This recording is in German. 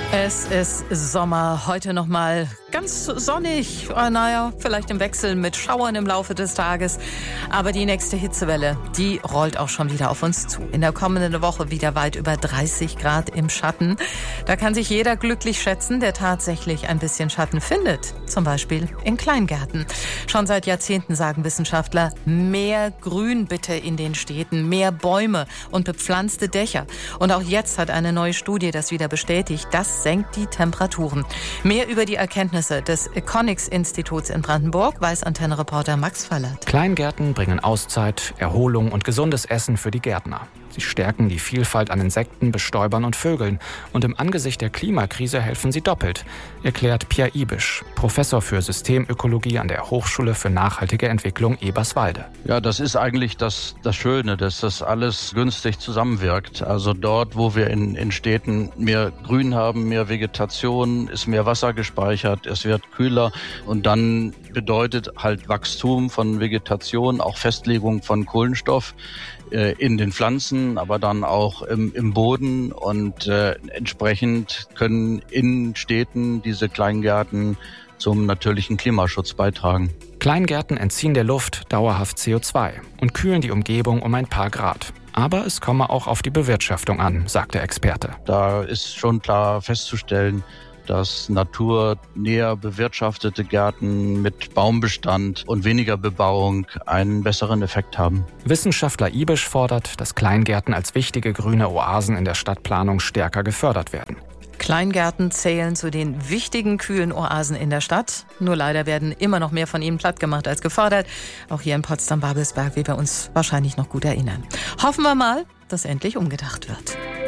Es ist Sommer, heute noch mal ganz sonnig. Naja, vielleicht im Wechsel mit Schauern im Laufe des Tages. Aber die nächste Hitzewelle, die rollt auch schon wieder auf uns zu. In der kommenden Woche wieder weit über 30 Grad im Schatten. Da kann sich jeder glücklich schätzen, der tatsächlich ein bisschen Schatten findet. Zum Beispiel in Kleingärten. Schon seit Jahrzehnten sagen Wissenschaftler, mehr Grün bitte in den Städten, mehr Bäume und bepflanzte Dächer. Und auch jetzt hat eine neue Studie das wieder bestätigt. Das senkt die Temperaturen. Mehr über die Erkenntnisse des Econics-Instituts in Brandenburg weiß Antenne-Reporter Max Fallert. Kleingärten bringen Auszeit, Erholung und gesundes Essen für die Gärtner. Sie stärken die Vielfalt an Insekten, Bestäubern und Vögeln. Und im Angesicht der Klimakrise helfen sie doppelt, erklärt Pierre Ibisch, Professor für Systemökologie an der Hochschule für nachhaltige Entwicklung Eberswalde. Ja, das ist eigentlich das Schöne, dass das alles günstig zusammenwirkt. Also dort, wo wir in Städten mehr Grün haben, mehr Vegetation, ist mehr Wasser gespeichert, es wird kühler und dann bedeutet halt Wachstum von Vegetation, auch Festlegung von Kohlenstoff in den Pflanzen, aber dann auch im Boden und entsprechend können in Städten diese Kleingärten zum natürlichen Klimaschutz beitragen. Kleingärten entziehen der Luft dauerhaft CO2 und kühlen die Umgebung um ein paar Grad. Aber es komme auch auf die Bewirtschaftung an, sagt der Experte. Da ist schon klar festzustellen, dass naturnäher bewirtschaftete Gärten mit Baumbestand und weniger Bebauung einen besseren Effekt haben. Wissenschaftler Ibisch fordert, dass Kleingärten als wichtige grüne Oasen in der Stadtplanung stärker gefördert werden. Kleingärten zählen zu den wichtigen kühlen Oasen in der Stadt. Nur leider werden immer noch mehr von ihnen plattgemacht als gefördert. Auch hier in Potsdam-Babelsberg, wie wir uns wahrscheinlich noch gut erinnern. Hoffen wir mal, dass endlich umgedacht wird.